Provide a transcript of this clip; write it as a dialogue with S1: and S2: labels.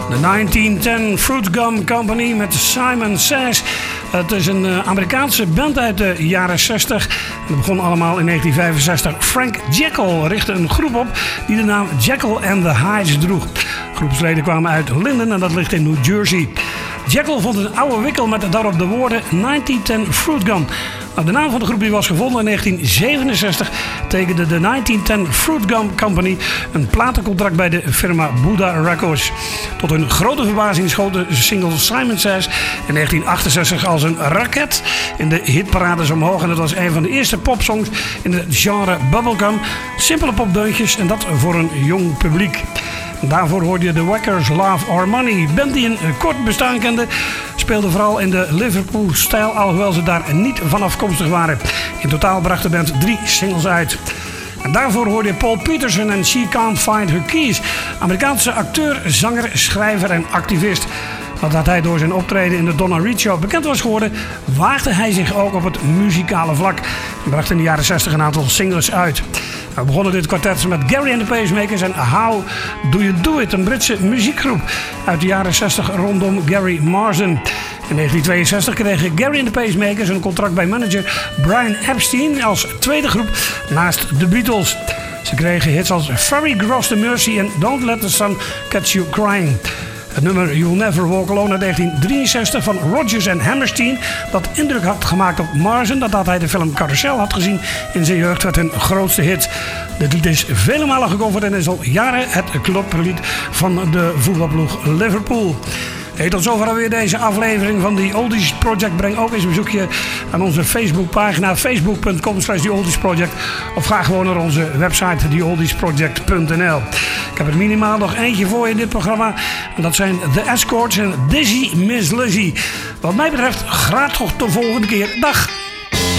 S1: De 1910 Fruit Gum Company met Simon Says. Het is een Amerikaanse band uit de jaren 60. Het begon allemaal in 1965. Frank Jekyll richtte een groep op die de naam Jekyll and the Hyde droeg. Groepsleden kwamen uit Linden en dat ligt in New Jersey. Jekyll vond een oude wikkel met daarop de woorden 1910 Fruit Gum. De naam van de groep die was gevonden in 1967 tekende de 1910 Fruit Gum Company een platencontract bij de firma Buddha Records. Tot hun grote verbazing schoot de single Simon Says in 1968 als een raket in de hitparades omhoog. En dat was een van de eerste popsongs in het genre bubblegum. Simpele popdeuntjes en dat voor een jong publiek. Daarvoor hoorde je de Wackers Love or Money. Band die een kort bestaan kende, speelde vooral in de Liverpool-stijl, alhoewel ze daar niet van afkomstig waren. In totaal bracht de band 3 singles uit. En daarvoor hoorde je Paul Peterson en She Can't Find Her Keys. Amerikaanse acteur, zanger, schrijver en activist. Nadat hij door zijn optreden in de Donna Reed Show bekend was geworden, waagde hij zich ook op het muzikale vlak. En bracht in de jaren 60 een aantal singles uit. We begonnen dit kwartet met Gary and the Pacemakers en How Do You Do It, een Britse muziekgroep uit de jaren 60 rondom Gary Marsden. In 1962 kregen Gary and the Pacemakers een contract bij manager Brian Epstein als tweede groep naast de Beatles. Ze kregen hits als Ferry Gross to Mercy en Don't Let the Sun Catch You Crying. Het nummer You'll Never Walk Alone uit 1963 van Rodgers en Hammerstein, dat indruk had gemaakt op Marsden nadat hij de film Carousel had gezien in zijn jeugd, werd hun grootste hit. Dit lied is vele malen gecoverd en is al jaren het clublied van de voetbalploeg Liverpool. Hey, tot zover alweer deze aflevering van The Oldies Project. Breng ook eens een bezoekje aan onze Facebookpagina facebook.com/TheOldiesProject of ga gewoon naar onze website theoldiesproject.nl. Ik heb er minimaal nog eentje voor je in dit programma en dat zijn The Escorts en Dizzy Miss Lizzy. Wat mij betreft graag tot de volgende keer. Dag!